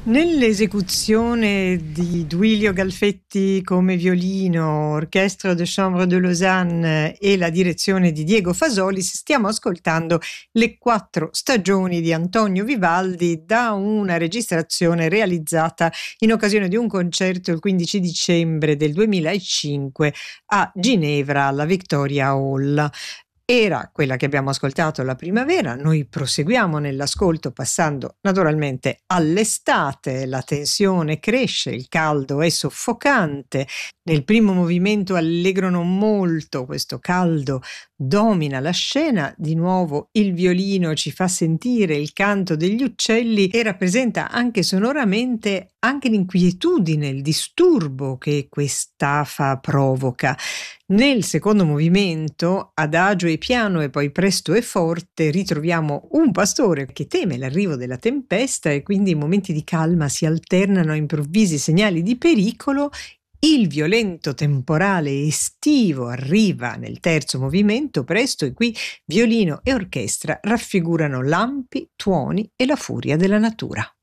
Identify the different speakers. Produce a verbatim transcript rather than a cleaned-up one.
Speaker 1: Nell'esecuzione di Duilio Galfetti come violino, Orchestre de Chambre de Lausanne e la direzione di Diego Fasolis, stiamo ascoltando Le quattro stagioni di Antonio Vivaldi da una registrazione realizzata in occasione di un concerto il quindici dicembre del duemilacinque a Ginevra alla Victoria Hall. Era quella che abbiamo ascoltato la primavera, noi proseguiamo nell'ascolto passando naturalmente all'estate, la tensione cresce, il caldo è soffocante, nel primo movimento allegro non molto, questo caldo domina la scena, di nuovo il violino ci fa sentire il canto degli uccelli e rappresenta anche sonoramente anche l'inquietudine, il disturbo che quest'afa provoca. Nel secondo movimento, adagio e piano e poi presto e forte, ritroviamo un pastore che teme l'arrivo della tempesta e quindi in momenti di calma si alternano a improvvisi segnali di pericolo. Il violento temporale estivo arriva nel terzo movimento presto e qui violino e orchestra raffigurano lampi, tuoni e la furia della natura.